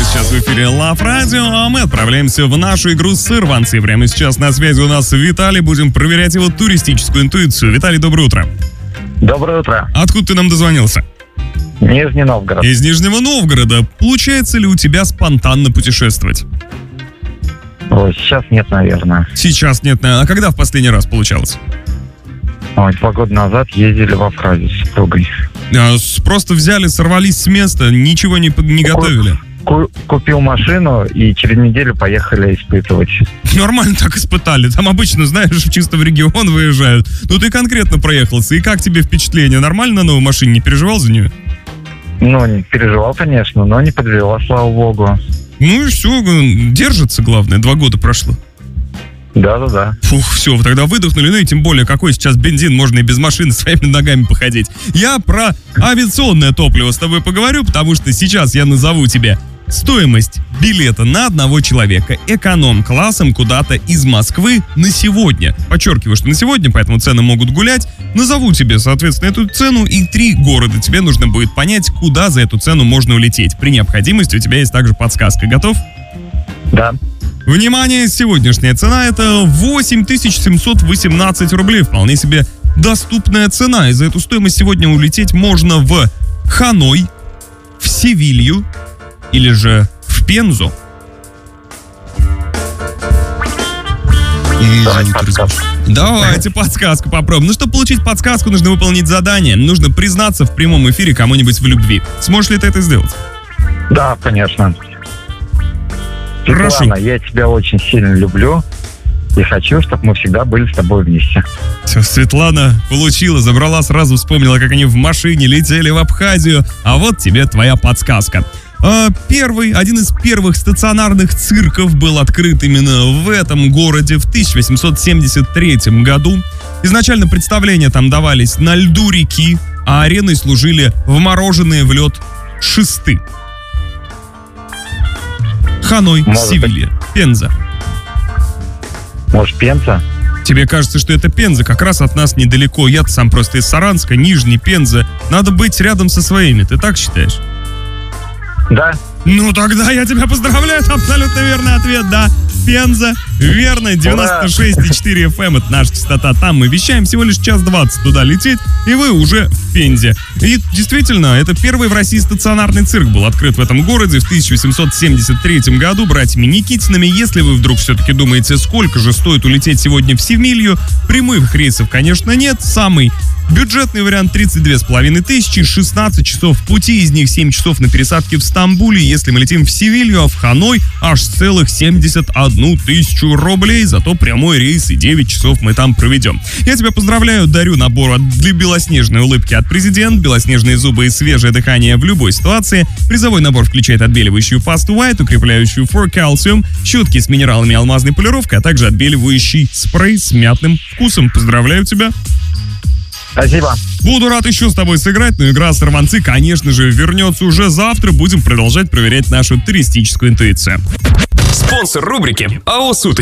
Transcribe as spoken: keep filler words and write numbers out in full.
сейчас в эфире Love Radio, а мы отправляемся в нашу игру «Сорванцы». Прямо сейчас на связи у нас Виталий. Будем проверять его туристическую интуицию. Виталий, доброе утро. Доброе утро. Откуда ты нам дозвонился? Нижний Новгород. Из Нижнего Новгорода. Получается ли у тебя спонтанно путешествовать? Ой, сейчас нет, наверное. Сейчас нет. А когда в последний раз получалось? Ой, два года назад ездили в Абхазию с супругой. А, с- просто взяли, сорвались с места, ничего не, под- не готовили. Ку- Купил машину и через неделю поехали испытывать. Нормально так испытали. Там обычно, знаешь, чисто в регион выезжают. Ну ты конкретно проехался. И как тебе впечатление? Нормально на новой машине? Не переживал за нее? Ну, не переживал, конечно, но не подвела, слава богу. Ну и все, держится, главное. Два года прошло. Да-да-да. Фух, все, тогда выдохнули. Ну и тем более, какой сейчас бензин, можно и без машины своими ногами походить. Я про авиационное топливо с тобой поговорю, потому что сейчас я назову тебе стоимость билета на одного человека эконом-классом куда-то из Москвы на сегодня. Подчеркиваю, что на сегодня, поэтому цены могут гулять. Назову тебе, соответственно, эту цену и три города. Тебе нужно будет понять, куда за эту цену можно улететь. При необходимости у тебя есть также подсказка. Готов? Да. Внимание, сегодняшняя цена — это восемь тысяч семьсот восемнадцать рублей. Вполне себе доступная цена. И за эту стоимость сегодня улететь можно в Ханой, в Севилью или же в Пензу. Давайте подсказку. Давайте подсказку попробуем. Ну, чтобы получить подсказку, нужно выполнить задание. Нужно признаться в прямом эфире кому-нибудь в любви. Сможешь ли ты это сделать? Да, конечно. Хорошо. Светлана, я тебя очень сильно люблю и хочу, чтобы мы всегда были с тобой вместе. Все, Светлана получила, забрала, сразу вспомнила, как они в машине летели в Абхазию. А вот тебе твоя подсказка. А, Первый, один из первых стационарных цирков был открыт именно в этом городе в тысяча восемьсот семьдесят третьем году. Изначально представления там давались на льду реки, а ареной служили вмороженные в лед шесты. Ханой, Может быть. Севилья, Пенза. Может, Пенза? Тебе кажется, что это Пенза, как раз от нас недалеко. Я-то сам просто из Саранска, Нижний, Пенза. Надо быть рядом со своими, ты так считаешь? Да. Ну тогда я тебя поздравляю, это абсолютно верный ответ, да. Пенза, верно, девяносто шесть и четыре эф эм, это наша частота. Там мы вещаем, всего лишь час двадцать туда лететь, и вы уже в Пензе. И действительно, это первый в России стационарный цирк был открыт в этом городе в тысяча восемьсот семьдесят третьем году братьями Никитиными. Если вы вдруг все-таки думаете, сколько же стоит улететь сегодня в Севилью, прямых рейсов, конечно, нет. Самый бюджетный вариант — тридцать две с половиной тысячи, шестнадцать часов пути, из них семь часов на пересадке в Стамбуле. Если мы летим в Севилью, а в Ханой аж целых семьдесят одну тысячу рублей, зато прямой рейс и девять часов мы там проведем. Я тебя поздравляю, дарю набор от- для белоснежной улыбки от президента, белоснежные зубы и свежее дыхание в любой ситуации. Призовой набор включает отбеливающую Fast White, укрепляющую For Calcium, щетки с минералами и алмазной полировкой, а также отбеливающий спрей с мятным вкусом. Поздравляю тебя! Спасибо. Буду рад еще с тобой сыграть, но игра «Сорванцы», конечно же, вернется уже завтра. Будем продолжать проверять нашу туристическую интуицию. Спонсор рубрики АО «Суточки».